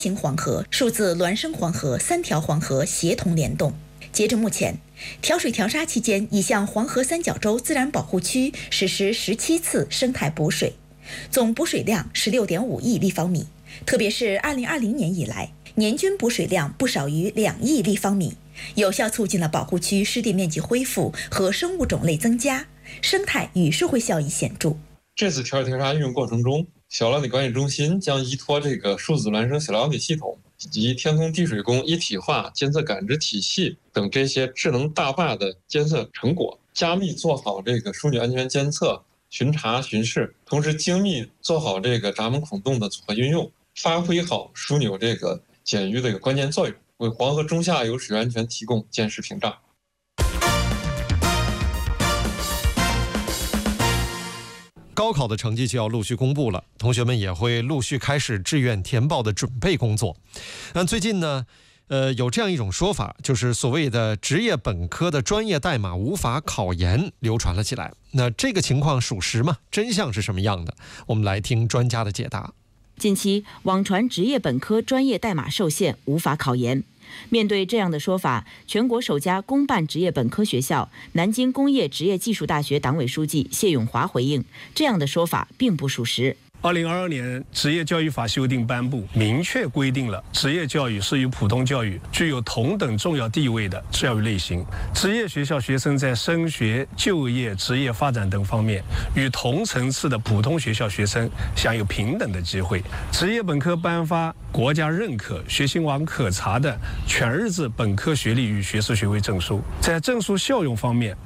型黄河、数字孪生黄河3条黄河协同联动。截至目前，调水调沙期间已向黄河三角洲自然保护区实施17次生态补水，总补水量16.5亿立方米。特别是2020年以来，年均补水量不少于2亿立方米，有效促进了保护区湿地面积恢复和生物种类增加，生态与社会效益显著。 这次调水调沙运用过程中，小辽内管理中心将依托这个数字孪生小辽内系统以及天通地水工一体化监测感知体系等这些智能大坝的监测成果，加密做好这个枢纽安全监测、巡查巡视，同时精密做好这个闸门孔洞的组合运用，发挥好枢纽这个检淤的一个关键作用，为黄河中下游水安全提供监视屏障。 高考的成绩就要陆续公布了，同学们也会陆续开始志愿填报的准备工作。那最近呢，有这样一种说法，就是所谓的职业本科的专业代码无法考研流传了起来。那这个情况属实吗？真相是什么样的？我们来听专家的解答。 近期网传职业本科专业代码受限，无法考研。面对这样的说法，全国首家公办职业本科学校南京工业职业技术大学党委书记谢永华回应，这样的说法并不属实。 2022年职业教育法修订颁布，明确规定了职业教育是与普通教育具有同等重要地位的教育类型。职业学校学生在升学、就业、职业发展等方面，与同层次的普通学校学生享有平等的机会。职业本科颁发国家认可、学信网可查的全日制本科学历与学士学位证书，在证书效用方面